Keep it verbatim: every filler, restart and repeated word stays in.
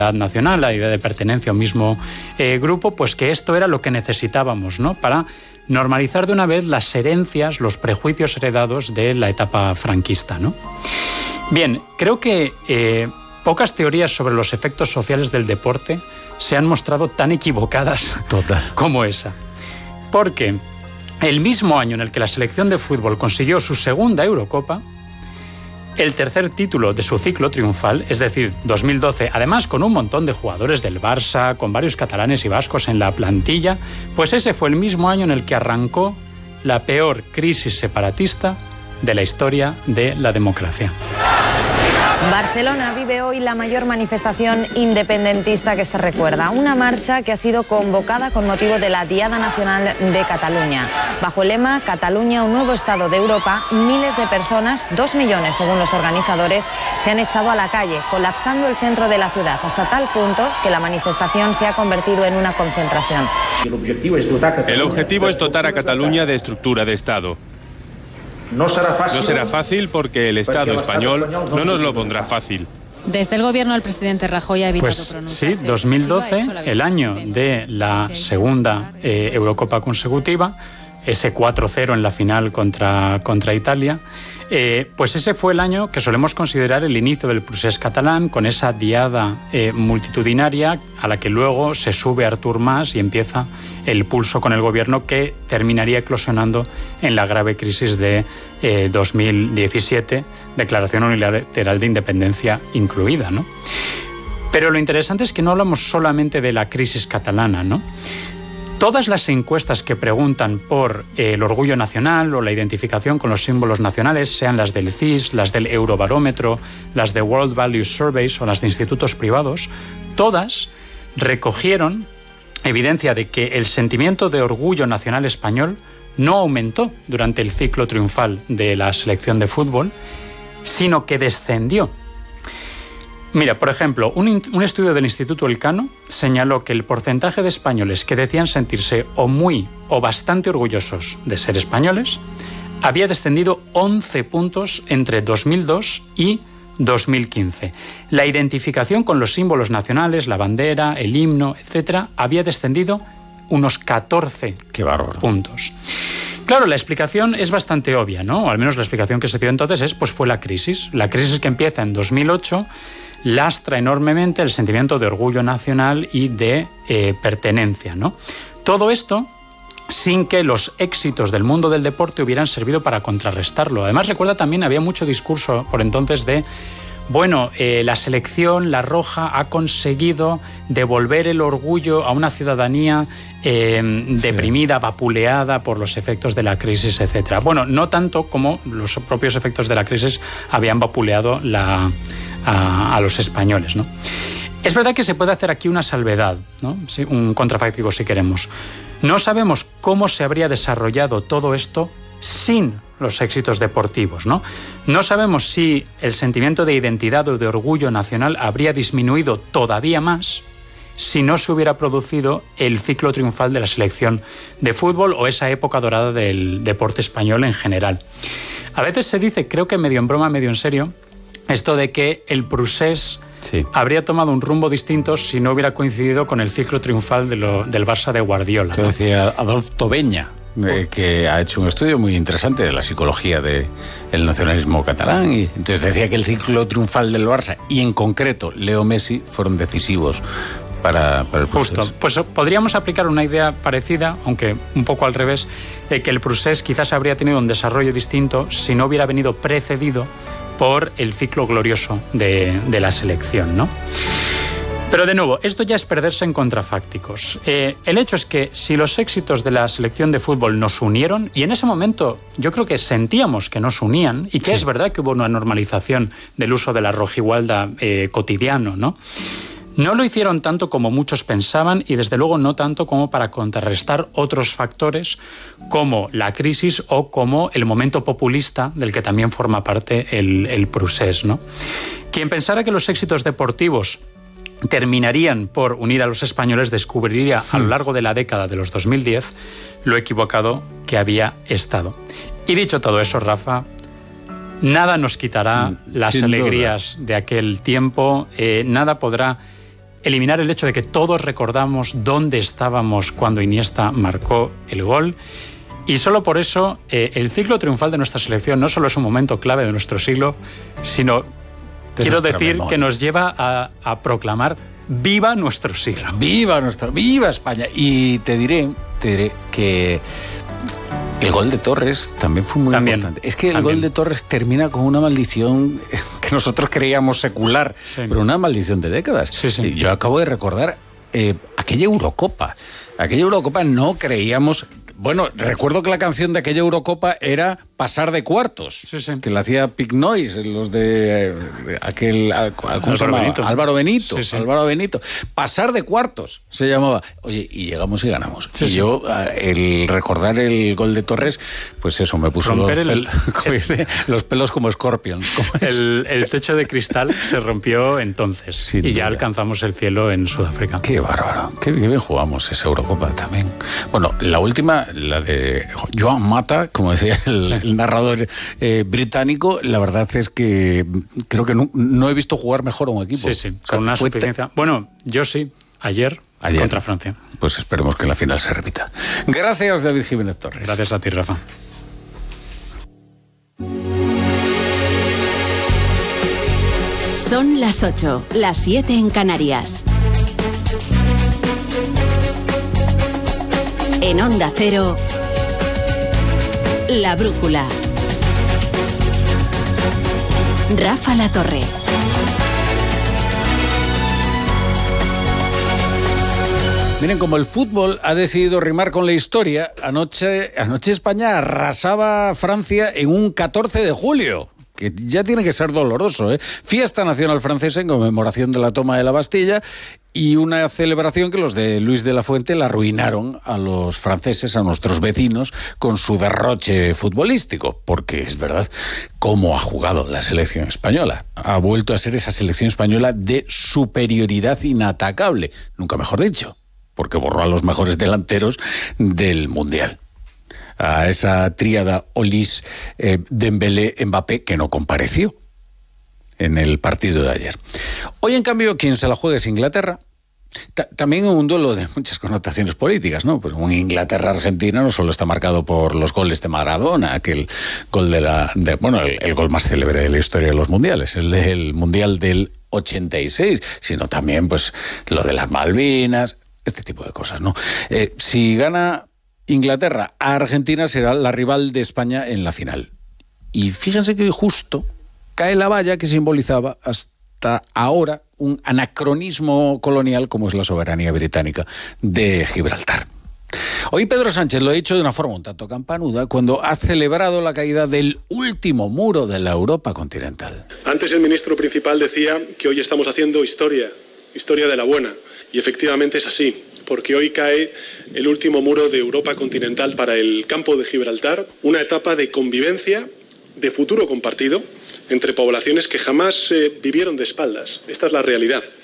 nacional, la idea de pertenencia a un mismo eh, grupo, pues que esto era lo que necesitábamos, ¿no?, para normalizar de una vez las herencias, los prejuicios heredados de la etapa franquista, ¿no? Bien, creo que eh, pocas teorías sobre los efectos sociales del deporte se han mostrado tan equivocadas Total. como esa. Porque el mismo año en el que la selección de fútbol consiguió su segunda Eurocopa, el tercer título de su ciclo triunfal, es decir, dos mil doce, además con un montón de jugadores del Barça, con varios catalanes y vascos en la plantilla, pues ese fue el mismo año en el que arrancó la peor crisis separatista de la historia de la democracia. Barcelona vive hoy la mayor manifestación independentista que se recuerda, una marcha que ha sido convocada con motivo de la Diada Nacional de Cataluña. Bajo el lema Cataluña, un nuevo Estado de Europa, miles de personas, dos millones según los organizadores, se han echado a la calle, colapsando el centro de la ciudad, hasta tal punto que la manifestación se ha convertido en una concentración. El objetivo es dotar a Cataluña, el objetivo es dotar a Cataluña de estructura de Estado. No será fácil, no será fácil porque el Estado español no nos lo pondrá fácil. Desde el gobierno, el presidente Rajoy ha evitado pues, pronunciarse. Sí, dos mil doce, el año de la segunda eh, Eurocopa consecutiva, ese cuatro cero en la final contra, contra Italia, eh, pues ese fue el año que solemos considerar el inicio del procés catalán, con esa diada eh, multitudinaria a la que luego se sube Artur Mas y empieza el pulso con el gobierno, que terminaría eclosionando en la grave crisis de eh, dos mil diecisiete, declaración unilateral de independencia incluida, ¿no? Pero lo interesante es que no hablamos solamente de la crisis catalana, ¿no? Todas las encuestas que preguntan por eh, el orgullo nacional o la identificación con los símbolos nacionales, sean las del C I S, las del Eurobarómetro, las de World Values Surveys o las de institutos privados, todas recogieron evidencia de que el sentimiento de orgullo nacional español no aumentó durante el ciclo triunfal de la selección de fútbol, sino que descendió. Mira, por ejemplo, un, un estudio del Instituto Elcano señaló que el porcentaje de españoles que decían sentirse o muy o bastante orgullosos de ser españoles había descendido once puntos entre dos mil dos y dos mil quince. La identificación con los símbolos nacionales, la bandera, el himno, etcétera, había descendido unos catorce Qué bárbaro. puntos. Claro, la explicación es bastante obvia, ¿no? O al menos la explicación que se dio entonces es, pues fue la crisis. La crisis que empieza en dos mil ocho lastra enormemente el sentimiento de orgullo nacional y de eh, pertenencia, ¿no? Todo esto sin que los éxitos del mundo del deporte hubieran servido para contrarrestarlo. Además, recuerda, también había mucho discurso por entonces de, bueno, eh, la selección, la roja, ha conseguido devolver el orgullo a una ciudadanía eh, deprimida, sí. vapuleada por los efectos de la crisis, etcétera. Bueno, no tanto como los propios efectos de la crisis habían vapuleado la, a, a los españoles, ¿no? Es verdad que se puede hacer aquí una salvedad, ¿no? Sí, un contrafáctico si queremos. No sabemos cómo se habría desarrollado todo esto sin los éxitos deportivos, ¿no? No sabemos si el sentimiento de identidad o de orgullo nacional habría disminuido todavía más si no se hubiera producido el ciclo triunfal de la selección de fútbol o esa época dorada del deporte español en general. A veces se dice, creo que medio en broma, medio en serio, esto de que el procés sí. habría tomado un rumbo distinto si no hubiera coincidido con el ciclo triunfal de lo, del Barça de Guardiola, ¿no? Decía Adolf Tobeña, eh, que ha hecho un estudio muy interesante de la psicología del nacionalismo catalán, y entonces decía que el ciclo triunfal del Barça y en concreto Leo Messi fueron decisivos para, para el procés. Justo, pues podríamos aplicar una idea parecida, aunque un poco al revés, de que el procés quizás habría tenido un desarrollo distinto si no hubiera venido precedido por el ciclo glorioso de, de la selección, ¿no? Pero de nuevo, esto ya es perderse en contrafácticos. Eh, el hecho es que si los éxitos de la selección de fútbol nos unieron, y en ese momento yo creo que sentíamos que nos unían, y que sí. es verdad que hubo una normalización del uso de la rojigualda eh, cotidiano, ¿no? No lo hicieron tanto como muchos pensaban y desde luego no tanto como para contrarrestar otros factores como la crisis o como el momento populista del que también forma parte el, el procés, ¿no? Quien pensara que los éxitos deportivos terminarían por unir a los españoles descubriría a lo largo de la década de los dos mil diez lo equivocado que había estado. Y dicho todo eso, Rafa, nada nos quitará las Sin alegrías duda. de aquel tiempo, eh, nada podrá eliminar el hecho de que todos recordamos dónde estábamos cuando Iniesta marcó el gol. Y solo por eso eh, el ciclo triunfal de nuestra selección no solo es un momento clave de nuestro siglo, sino, de quiero decir, memoria. que nos lleva a, a proclamar ¡viva nuestro siglo! ¡Viva nuestro, viva España! Y te diré, te diré que el gol de Torres también fue muy también, importante. Es que el también. gol de Torres termina con una maldición que nosotros creíamos secular, sí. pero una maldición de décadas. Sí, sí. Yo acabo de recordar eh, aquella Eurocopa. Aquella Eurocopa no creíamos... Bueno, recuerdo que la canción de aquella Eurocopa era Pasar de cuartos, sí, sí. que la hacía Pig Noise, los de eh, aquel... ¿cómo Álvaro se llamaba? Benito. Álvaro Benito. Sí, sí. Álvaro Benito. Pasar de cuartos se llamaba. Oye, y llegamos y ganamos. Sí, y sí. yo, el recordar el gol de Torres, pues eso, me puso los, el, pel es, los pelos como Scorpions. Como el, el techo de cristal se rompió entonces Sin y duda. ya alcanzamos el cielo en Sudáfrica. Qué bárbaro. Qué bien jugamos esa Eurocopa también. Bueno, la última, la de Joan Mata, como decía el, sí. el narrador eh, británico, la verdad es que creo que no, no he visto jugar mejor a un equipo. Sí, sí, con una suficiencia. Bueno, yo sí, ayer, ayer contra Francia. Pues esperemos que en la final se repita. Gracias, David Jiménez Torres. Gracias a ti, Rafa. Son las ocho, las siete en Canarias. En Onda Cero, La Brújula. Rafa La Torre. Miren, como el fútbol ha decidido rimar con la historia, anoche, anoche España arrasaba a Francia en un catorce de julio. Que ya tiene que ser doloroso, ¿eh? Fiesta nacional francesa en conmemoración de la toma de la Bastilla y una celebración que los de Luis de la Fuente la arruinaron a los franceses, a nuestros vecinos, con su derroche futbolístico. Porque es verdad, cómo ha jugado la selección española. Ha vuelto a ser esa selección española de superioridad inatacable, nunca mejor dicho, porque borró a los mejores delanteros del Mundial. A esa tríada Olise, eh, Dembélé, Mbappé, que no compareció en el partido de ayer. Hoy, en cambio, quien se la juega es Inglaterra. Ta- también un duelo de muchas connotaciones políticas, ¿no? Pues un Inglaterra-Argentina no solo está marcado por los goles de Maradona, aquel gol de la... De, bueno, el, el gol más célebre de la historia de los mundiales, el del Mundial del ochenta y seis, sino también, pues, lo de las Malvinas, este tipo de cosas, ¿no? Eh, si gana Inglaterra a Argentina, será la rival de España en la final. Y fíjense que justo cae la valla que simbolizaba hasta ahora un anacronismo colonial como es la soberanía británica de Gibraltar. Hoy Pedro Sánchez lo ha dicho de una forma un tanto campanuda cuando ha celebrado la caída del último muro de la Europa continental. Antes el ministro principal decía que hoy estamos haciendo historia, historia de la buena. Y efectivamente es así, porque hoy cae el último muro de Europa continental para el campo de Gibraltar, una etapa de convivencia, de futuro compartido, entre poblaciones que jamás eh, vivieron de espaldas. Esta es la realidad.